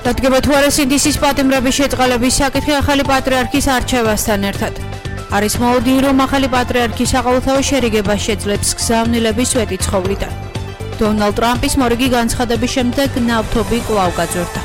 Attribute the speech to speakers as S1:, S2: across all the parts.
S1: დადგება თუ არა სინდისის პატიმრების შეწყალების საკითხი ახალი პატრიარქის არჩევასთან ერთად. არის მოლოდინი, რომ ახალი პატრიარქის საყოველთაო შერიგებას შეძლებს გზავნილების სვეტიცხოვლიდან. დონალდ ტრამპის მორიგი განცხადების შემდეგ ნავთობი კვლავ გაძვირდა.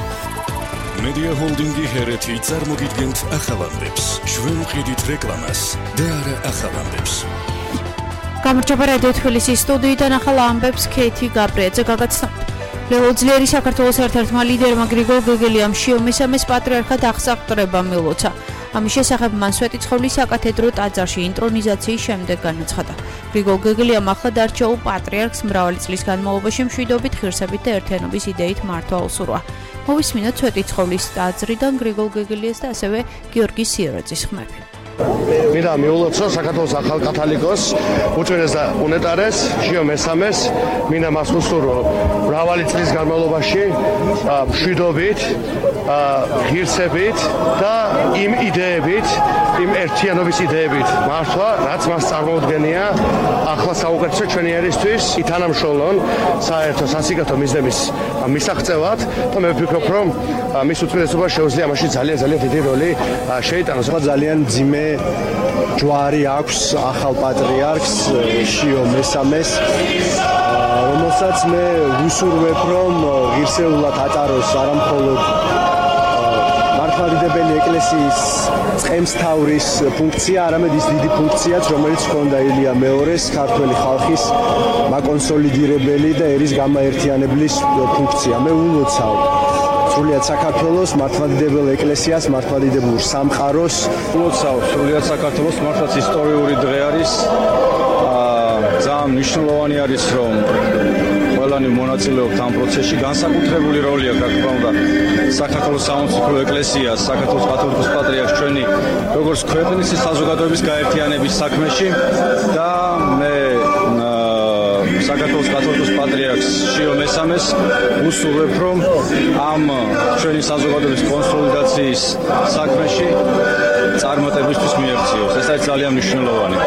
S2: Media Holding-ი ჰერეთი წარმოგიდგენთ ახალამდებს. ჩვენ ვყიდით რეკლამას და არა ახალამდებს.
S1: გამარჯობა რადიო თბილისის სტუდიიდან ახალ ამბებს ქეთი გაბრიაძე გაგაცნობთ. ლელო ძლიერი საქართველოს ერთ-ერთმა ლიდერმა გრიგოლ გეგელიამ შიომესამეს პატრიარქად აღსაყდრება მილოცა. ამის შესახებ მან სვეტიცხოვლის საკათედრო ტაძარში ინტრონიზაციის შემდეგ განაცხადა. გრიგოლ გეგელიამ ახლად არჩეულ პატრიარქს მრავალი წლის განმავლობაში მშვიდობით, ღირსებით და ერთიანობის იდეით მართვა უსურვა. მოვისმინოთ სვეტიცხოვლის ტაძრიდან გრიგოლ გეგელიას და ასევე გიორგი სიორაძის ხმები.
S3: მინდა მიულოცო საქართველოს ახალ კათოლიკოს უწმინდეს და უნეტარეს შიო მესამეს მინდა მას უსურვო მრავალი წლის განმავლობაში მშვიდობით, ღირსებით და იმ იდეებით, იმ ერთიანობის იდეებით მართვა, რაც მას წარმოუდგენია ახლა საუკეთესო ჩვენი ერისთვის ითანამშრომლონ საერთო სასიკეთო მიზნების მისაღწევად და მე ვფიქრობ, რომ მის უწმინდესობა შეუძლია ამაში ძალიან დიდი როლი შეიტანოს.
S4: ძალიან მძიმე ჯვარი აქვს ახალ პატრიარქს შიო მესამეს, რომელსაც მე ვუსურვებ, რომ ღირსეულად ატაროს არამხოლოდ მართლმადიდებელი ეკლესიის წყემსთავრის ფუნქცია, არამედ ის დიდი ფუნქციაც, რომელიც ჰქონდა ილია მეორეს ქართველი ხალხის მაკონსოლიდირებელი და ერის გამაერთიანებლის ფუნქცია. მე ულოცავ სრულიად საქართველოს მართლმადიდებელ ეკლესიას, მართლმადიდებელ სამყაროს.
S5: ულოცავ სრულიად საქართველოს, მართლაც ისტორიული დღე არის. ძალიან მნიშვნელოვანი არის, რომ ყველანი მონაწილეობთ ამ პროცესში. განსაკუთრებული როლი აქვს, რა თქმა უნდა, საქართველოს სამოციქულო ეკლესიას, საქართველოს კათოლიკოს პატრიარქს ჩვენი როგორც ქვეყნის საზოგადოების გაერთიანების საქმეში და მე საქართველოს კათოლიკოს პატრიარქს შიო მესამეს უსურვებ, რომ ამ ჩვენი საზოგადოების კონსოლიდაციის საქმეში წარმატებისთვის მიექციოს. ეს არის ძალიან მნიშვნელოვანი.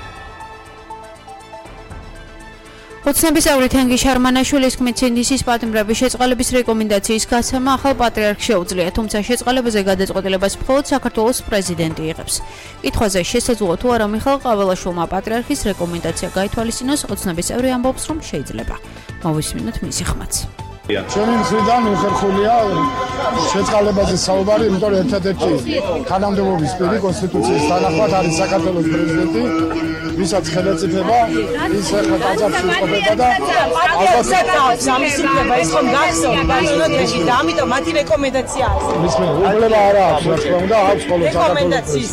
S1: ოცნების წევრი თენგი შარმანაშვილის თქმით, სინდისის პატიმრების შეწყალების რეკომენდაციის გაცემა ახალ პატრიარქს შეუძლია, თუმცა შეწყალებაზე გადაწყვეტილებას მხოლოდ საქართველოს პრეზიდენტი იღებს. კითხვაზე შესაძლოა თუ არა მიხეილ ყაველაშვილმა პატრიარქის რეკომენდაცია გაითვალისწინოს, ოცნების წევრი ამბობს, რომ შეიძლება. მოვისმინოთ მისი ხმაც.
S6: ჩვენი მხრიდან უხერხულია შეწყალებაზე საუბარი, იმიტომ რომ ერთადერთი თანამდებობის პირი კონსტიტუციის თანახმად არის საქართველოს პრეზიდენტი, ვისაც ხელისუფლება ის ახლა ტაძარში იყოფება და
S7: ალბათ სამისიფლება ის ხომ გახსოვთ ბანკნოტებში და ამიტომ მათი რეკომენდაცია არის.
S6: მისმენ უფლება არა აქვს, რა თქმა უნდა, აქვს მხოლოდ საქართველოს